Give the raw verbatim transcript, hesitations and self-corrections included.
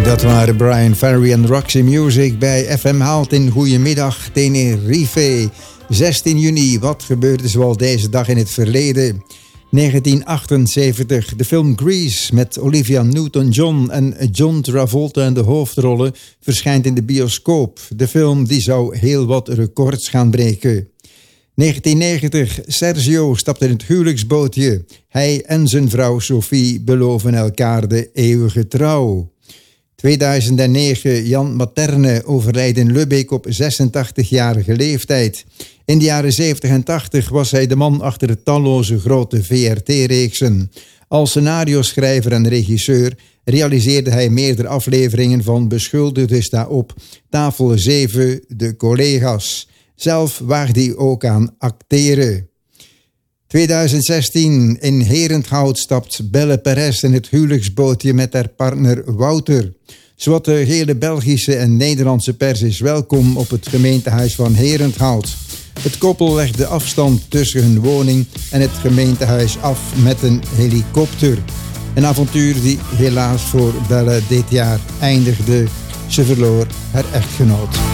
Dat waren Brian Ferry en Roxy Music bij F M Haalt in Goedemiddag Tenerife. zestien juni, wat gebeurde zoals deze dag in het verleden? negentien achtenzeventig, de film Grease met Olivia Newton-John en John Travolta in de hoofdrollen verschijnt in de bioscoop. De film die zou heel wat records gaan breken. negentien negentig, Sergio stapt in het huwelijksbootje. Hij en zijn vrouw Sophie beloven elkaar de eeuwige trouw. tweeduizend negen, Jan Materne overlijdt in Lübeck op zesentachtigjarige leeftijd. In de jaren zeventig en tachtig was hij de man achter de talloze grote V R T-reeksen. Als scenario-schrijver en regisseur realiseerde hij meerdere afleveringen van Beschuldigde sta op, Tafel zeven, De collega's. Zelf waagde hij ook aan acteren. tweeduizend zestien, in Herenthout stapt Belle Perez in het huwelijksbootje met haar partner Wouter. Zowat de hele Belgische en Nederlandse pers is welkom op het gemeentehuis van Herenthout. Het koppel legt de afstand tussen hun woning en het gemeentehuis af met een helikopter. Een avontuur die helaas voor Belle dit jaar eindigde. Ze verloor haar echtgenoot.